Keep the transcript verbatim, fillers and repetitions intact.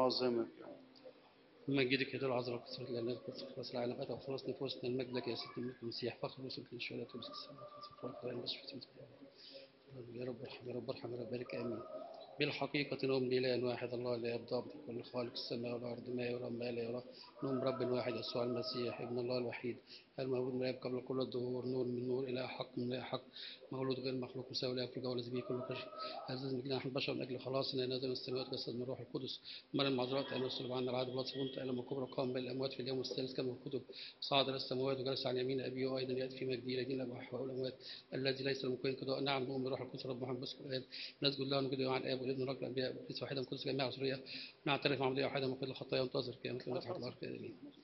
نعظمك. مجدك يا دول العذراء كثرة لنا كثرة خلاص العالم أتى وخلاص نفوسنا المجد لك يا ست الملك المسيح فخر وسلك الشهداء ومسك السماوات والأرض والأرض يا رب ارحم يا رب ارحم يا رب بارك آمين. بالحقيقة نؤمن بإله واحد الله لا يبدأ بكل خالق السماء والأرض ما يرى ما لا يرى. نؤمن برب واحد يسوع المسيح ابن الله الوحيد المولود من الآب قبل كل الدهور نور من نور إله حق من إله حق مولود غير مخلوق مساوي لا يفرق ولا به كل كشف عزيز من جناح البشر من أجل خلاصنا نازل من السماوات جسد من روح القدس مريم المعذراء تأمل الصلب عنا العاد بلاط سبونت ألم الكبرى قام بين الأموات في اليوم الثالث كما في الكتب صعد إلى السماوات وجلس عن يمين أبيه وأيضا يأتي في مجده لدين الأحياء والأموات الذي ليس الممكن كده. نعم نؤمن بروح القدس رب محمد بسكر الآب نسجد له ونجد مع الآب والابن والروح الأنبياء وكنيسة واحدة من كل جميع عسرية نعترف مع مدية واحدة من كل الخطايا وننتظر قيامة المسيح الله الآخر.